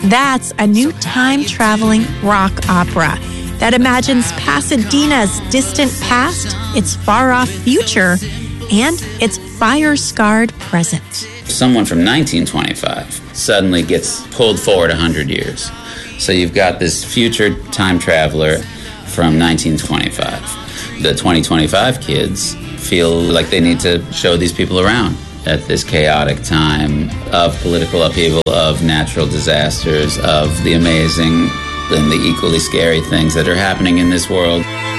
That's a new time-traveling rock opera that imagines Pasadena's distant past, its far-off future, and its fire-scarred present. Someone from 1925 suddenly gets pulled forward 100 years. So you've got this future time traveler from 1925. The 2025 kids feel like they need to show these people around at this chaotic time of political upheaval, of natural disasters, of the amazing and the equally scary things that are happening in this world.